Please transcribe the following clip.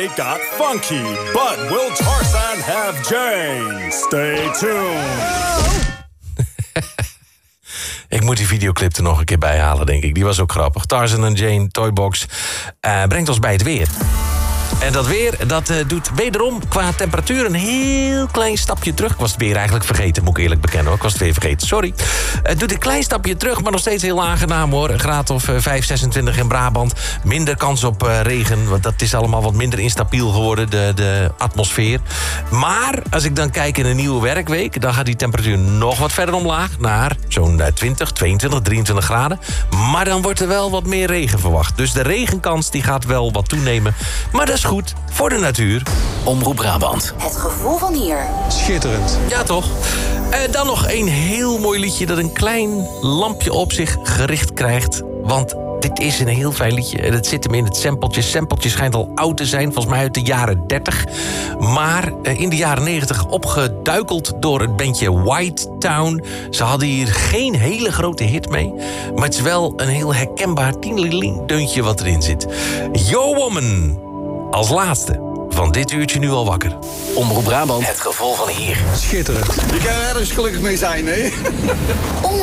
it got funky. But will Tarzan have Jane? Stay tuned. Ik moet die videoclip er nog een keer bij halen, denk ik. Die was ook grappig. Tarzan en Jane, Toybox, brengt ons bij het weer. En dat weer, dat doet wederom qua temperatuur een heel klein stapje terug. Ik was het weer eigenlijk vergeten, moet ik eerlijk bekennen hoor. Ik was het weer vergeten, sorry. Het doet een klein stapje terug, maar nog steeds heel aangenaam hoor. Een graad of 5, 26 in Brabant. Minder kans op regen, want dat is allemaal wat minder instabiel geworden, de atmosfeer. Maar als ik dan kijk in een nieuwe werkweek, dan gaat die temperatuur nog wat verder omlaag. Naar zo'n 20, 22, 23 graden. Maar dan wordt er wel wat meer regen verwacht. Dus de regenkans die gaat wel wat toenemen. Maar dat is goed voor de natuur. Omroep Brabant. Het gevoel van hier. Schitterend. Ja, toch? Dan nog een heel mooi liedje dat een klein lampje op zich gericht krijgt. Want dit is een heel fijn liedje. En het zit hem in het sampletje. Sampletje schijnt al oud te zijn, volgens mij uit de jaren 30. Maar in de jaren 90 opgeduikeld door het bandje White Town. Ze hadden hier geen hele grote hit mee. Maar het is wel een heel herkenbaar deuntje wat erin zit. Yo Woman, als laatste van dit uurtje Nu Al Wakker. Omroep Brabant. Het gevoel van hier. Schitterend. Je kan er ergens gelukkig mee zijn, hè?